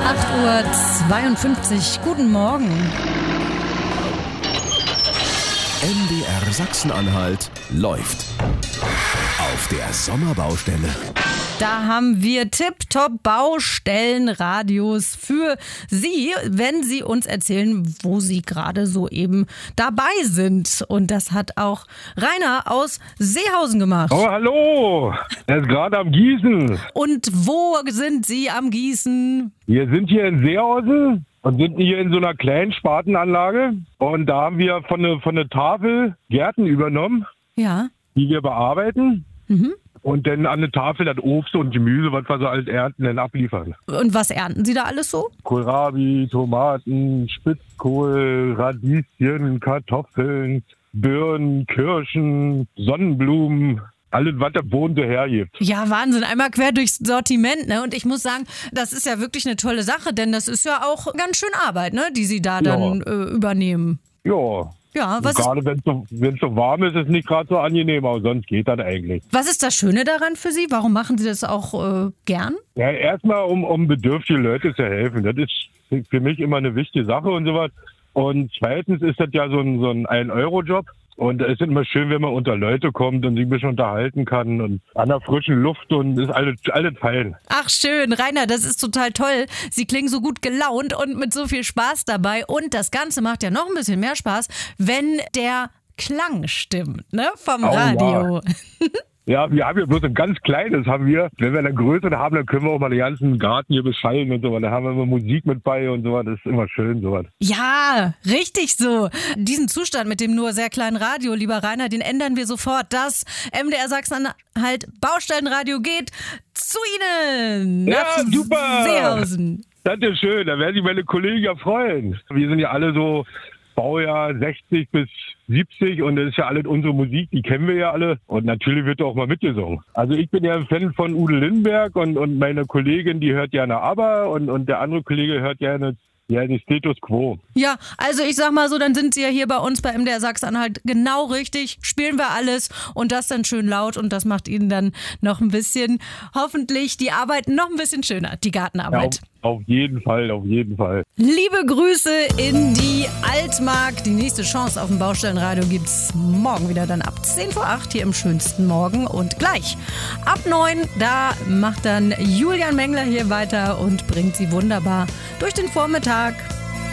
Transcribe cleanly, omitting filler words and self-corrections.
8:52 Uhr. Guten Morgen. MDR Sachsen-Anhalt läuft auf der Sommerbaustelle. Da haben wir tipptopp Baustellenradios für Sie, wenn Sie uns erzählen, wo Sie gerade so eben dabei sind. Und das hat auch Rainer aus Seehausen gemacht. Oh, hallo! Er ist gerade am Gießen. Und wo sind Sie am Gießen? Wir sind hier in Seehausen und sind hier in so einer kleinen Spartenanlage. Und da haben wir von der Tafel Gärten übernommen, Ja. die wir bearbeiten. Mhm. Und dann an der Tafel das Obst und Gemüse, was wir so alles ernten, dann abliefern. Und was ernten Sie da alles so? Kohlrabi, Tomaten, Spitzkohl, Radieschen, Kartoffeln, Birnen, Kirschen, Sonnenblumen. Alles, was der Boden so hergibt. Ja, Wahnsinn. Einmal quer durchs Sortiment, ne? Und ich muss sagen, das ist ja wirklich eine tolle Sache, denn das ist ja auch ganz schön Arbeit, ne? Die Sie da dann übernehmen. Ja. Ja, Gerade wenn es so warm ist, ist es nicht gerade so angenehm, aber sonst geht das eigentlich. Was ist das Schöne daran für Sie? Warum machen Sie das auch gern? Ja, erstmal um bedürftige Leute zu helfen. Das ist für mich immer eine wichtige Sache und sowas. Und zweitens ist das ja so ein 1-Euro-Job. Und es ist immer schön, wenn man unter Leute kommt und sich ein bisschen unterhalten kann und an der frischen Luft und ist alles fein. Ach schön, Rainer, das ist total toll. Sie klingen so gut gelaunt und mit so viel Spaß dabei. Und das Ganze macht ja noch ein bisschen mehr Spaß, wenn der Klang stimmt, ne? Vom Radio. Ja, wir haben ja bloß ein ganz kleines, haben wir. Wenn wir eine größere haben, dann können wir auch mal den ganzen Garten hier beschallen und so weiter. Da haben wir immer Musik mit bei und so weiter. Das ist immer schön, so was. Ja, richtig so. Diesen Zustand mit dem nur sehr kleinen Radio, lieber Rainer, den ändern wir sofort. Das MDR Sachsen-Anhalt Baustellenradio geht zu Ihnen. Ja, nach super. Seehausen. Das ist schön, da werden sich meine Kollegen ja freuen. Wir sind ja alle so Baujahr 60 bis 70 und das ist ja alles unsere Musik, die kennen wir ja alle und natürlich wird auch mal mitgesungen. Also ich bin ja ein Fan von Udo Lindenberg und meine Kollegin, die hört gerne ABBA und der andere Kollege hört gerne Status Quo. Ja, also ich sag mal so, dann sind Sie ja hier bei uns bei MDR Sachsen-Anhalt genau richtig, spielen wir alles und das dann schön laut und das macht Ihnen dann noch ein bisschen, hoffentlich die Arbeit noch ein bisschen schöner, die Gartenarbeit. Ja, auf jeden Fall, auf jeden Fall. Liebe Grüße in die Altmark. Die nächste Chance auf dem Baustellenradio gibt's morgen wieder dann ab 10 vor 8 hier im schönsten Morgen und gleich ab 9, da macht dann Julian Mengler hier weiter und bringt Sie wunderbar durch den Vormittag.